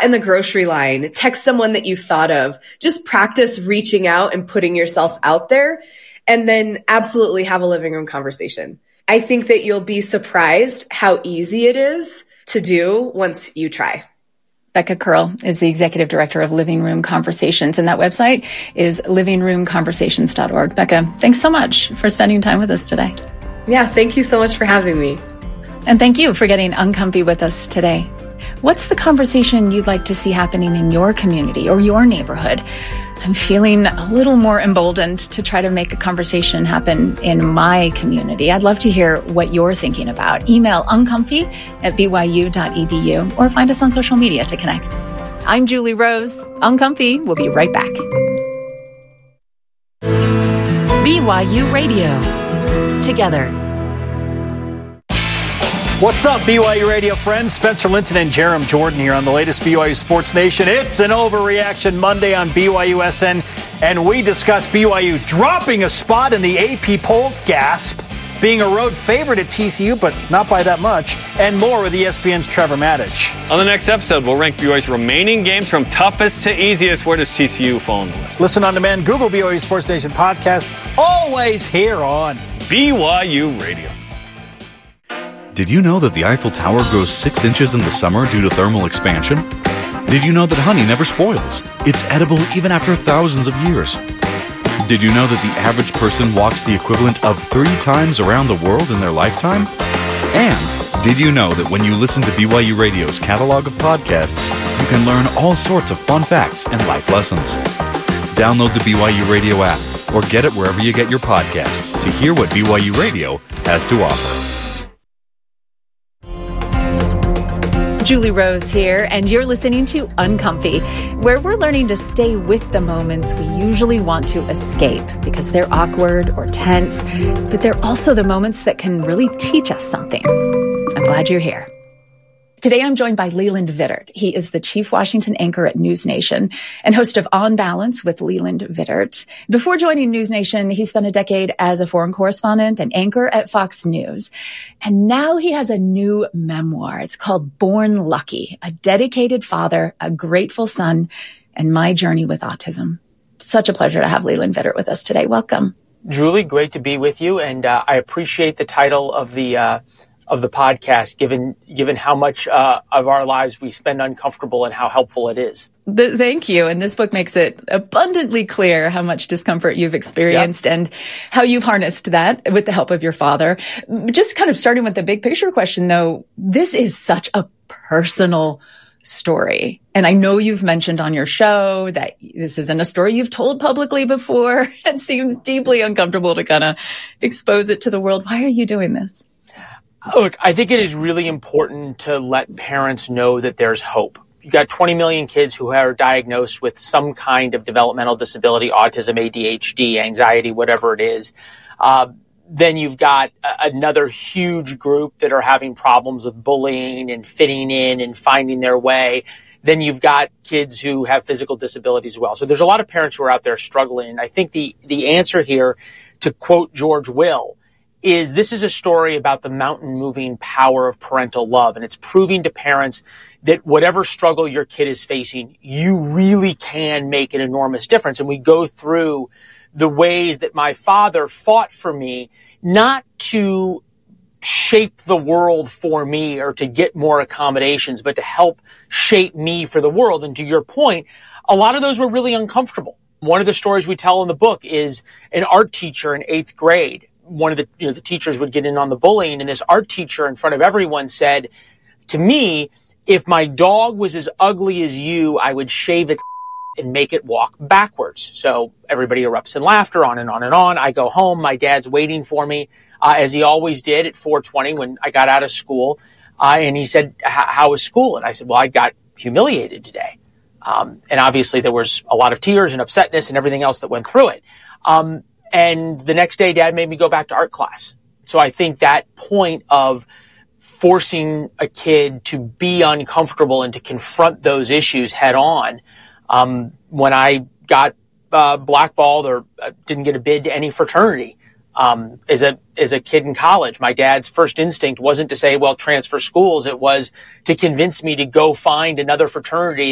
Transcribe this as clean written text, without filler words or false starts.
chat in the grocery line, text someone that you thought of, just practice reaching out and putting yourself out there, and then absolutely have a living room conversation. I think that you'll be surprised how easy it is to do once you try. Becca Curl is the executive director of Living Room Conversations, and that website is livingroomconversations.org. Becca, thanks so much for spending time with us today. Yeah, thank you so much for having me. And thank you for getting uncomfy with us today. What's the conversation you'd like to see happening in your community or your neighborhood? I'm feeling a little more emboldened to try to make a conversation happen in my community. I'd love to hear what you're thinking about. Email uncomfy@byu.edu or find us on social media to connect. I'm Julie Rose. Uncomfy. We'll be right back. BYU Radio. Together. What's up, BYU Radio friends? Spencer Linton and Jerem Jordan here on the latest BYU Sports Nation. It's an Overreaction Monday on BYU-SN, and we discuss BYU dropping a spot in the AP poll, gasp, being a road favorite at TCU, but not by that much, and more with ESPN's Trevor Matich. On the next episode, we'll rank BYU's remaining games from toughest to easiest. Where does TCU fall on the list? Listen on demand, Google BYU Sports Nation podcast, always here on BYU Radio. Did you know that the Eiffel Tower grows 6 inches in the summer due to thermal expansion? Did you know that honey never spoils? It's edible even after thousands of years. Did you know that the average person walks the equivalent of 3 times around the world in their lifetime? And did you know that when you listen to BYU Radio's catalog of podcasts, you can learn all sorts of fun facts and life lessons? Download the BYU Radio app or get it wherever you get your podcasts to hear what BYU Radio has to offer. Julie Rose here, and you're listening to Uncomfy, where we're learning to stay with the moments we usually want to escape because they're awkward or tense, but they're also the moments that can really teach us something. I'm glad you're here. Today, I'm joined by Leland Vittert. He is the chief Washington anchor at News Nation and host of On Balance with Leland Vittert. Before joining News Nation, he spent a decade as a foreign correspondent and anchor at Fox News. And now he has a new memoir. It's called Born Lucky, a dedicated father, a grateful son, and my journey with autism. Such a pleasure to have Leland Vittert with us today. Welcome. Julie, great to be with you. And I appreciate the title of the podcast, given how much of our lives we spend uncomfortable and how helpful it is. Thank you. And this book makes it abundantly clear how much discomfort you've experienced and how you've harnessed that with the help of your father. Just kind of starting with the big picture question, though, this is such a personal story. And I know you've mentioned on your show that this isn't a story you've told publicly before. It seems deeply uncomfortable to kind of expose it to the world. Why are you doing this? Look, I think it is really important to let parents know that there's hope. You've got 20 million kids who are diagnosed with some kind of developmental disability, autism, ADHD, anxiety, whatever it is. Then you've got another huge group that are having problems with bullying and fitting in and finding their way. Then you've got kids who have physical disabilities as well. So there's a lot of parents who are out there struggling. And I think the answer here, to quote George Will, is this is a story about the mountain-moving power of parental love. And it's proving to parents that whatever struggle your kid is facing, you really can make an enormous difference. And we go through the ways that my father fought for me, not to shape the world for me or to get more accommodations, but to help shape me for the world. And to your point, a lot of those were really uncomfortable. One of the stories we tell in the book is an art teacher in 8th grade. One of the teachers would get in on the bullying, and this art teacher in front of everyone said to me, if my dog was as ugly as you, I would shave its and make it walk backwards. So everybody erupts in laughter, on and on and on. I go home. My dad's waiting for me, as he always did at 4:20 when I got out of school. And he said, how was school? And I said, well, I got humiliated today. And obviously there was a lot of tears and upsetness and everything else that went through it. And the next day, Dad made me go back to art class. So I think that point of forcing a kid to be uncomfortable and to confront those issues head on, when I got blackballed or didn't get a bid to any fraternity as a kid in college, my dad's first instinct wasn't to say, well, transfer schools. It was to convince me to go find another fraternity